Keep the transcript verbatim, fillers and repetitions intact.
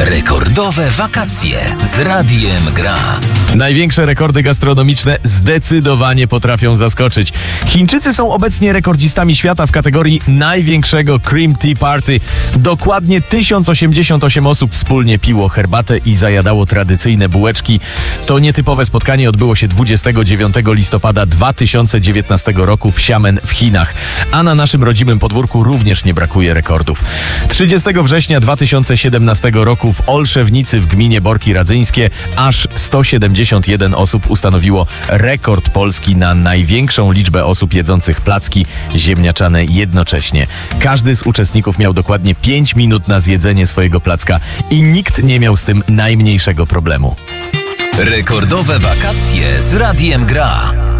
Rekordowe wakacje z Radiem Gra. Największe rekordy gastronomiczne zdecydowanie potrafią zaskoczyć. Chińczycy są obecnie rekordzistami świata w kategorii największego Cream Tea Party. Dokładnie tysiąc osiemdziesiąt osiem osób wspólnie piło herbatę i zajadało tradycyjne bułeczki. To nietypowe spotkanie odbyło się dwudziestego dziewiątego listopada dwa tysiące dziewiętnastego roku w Xiamen w Chinach. A na naszym rodzimym podwórku również nie brakuje rekordów. trzydziestego września dwa tysiące siedemnastego roku w Olszewnicy w gminie Borki Radzyńskie aż sto siedemdziesiąt jeden osób ustanowiło rekord Polski na największą liczbę osób jedzących placki ziemniaczane jednocześnie. Każdy z uczestników miał dokładnie pięć minut na zjedzenie swojego placka i nikt nie miał z tym najmniejszego problemu. Rekordowe wakacje z Radiem Gra.